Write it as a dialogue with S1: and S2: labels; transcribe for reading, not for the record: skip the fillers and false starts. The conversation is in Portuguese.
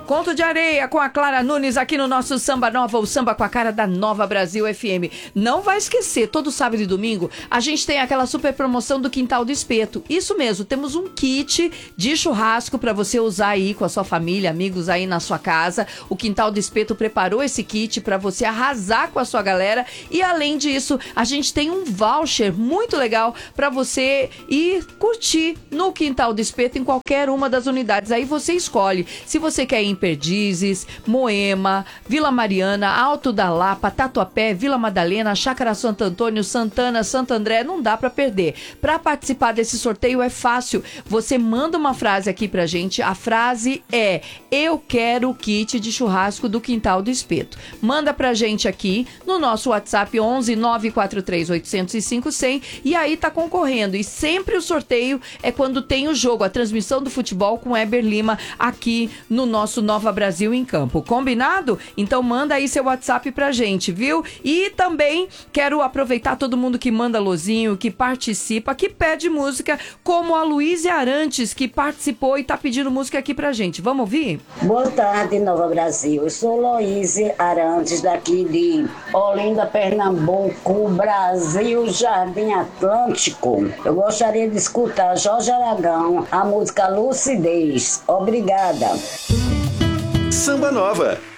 S1: Conto de Areia com a Clara Nunes aqui no nosso Samba Nova, o samba com a cara da Nova Brasil FM. Não vai esquecer, todo sábado e domingo a gente tem aquela super promoção do Quintal do Espeto. Isso mesmo, temos um kit de churrasco para você usar aí com a sua família, amigos aí na sua casa. O Quintal do Espeto preparou esse kit para você arrasar com a sua galera. E além disso, a gente tem um voucher muito legal para você ir curtir no Quintal do Espeto em qualquer uma das unidades. Aí você escolhe se você quer ir em Perdizes, Moema, Vila Mariana, Alto da Lapa, Tatuapé, Vila Madalena, Chácara Santo Antônio, Santana, Santo André. Não dá para perder. Para participar desse sorteio é fácil. Você manda uma frase aqui pra gente. A frase é: eu quero o kit de churrasco do Quintal do Espeto. Manda pra gente aqui no nosso WhatsApp 11 943 805 100 e aí tá concorrendo. E sempre o sorteio é quando tem o jogo, a transmissão do futebol com Eber Lima aqui no nosso Nova Brasil em Campo. Combinado? Então manda aí seu WhatsApp pra gente, viu? E também quero aproveitar todo mundo que manda alôzinho, que participa, que pede música, como a Luísa Arantes, que participou e tá pedindo música aqui pra gente. Vamos ouvir?
S2: Boa tarde, Nova Brasil. Eu sou Luísa Arantes, daqui de Olinda, Pernambuco, Brasil, Jardim Atlântico. Eu gostaria de escutar Jorge Aragão, a música Lucidez. Obrigada.
S3: Samba Nova.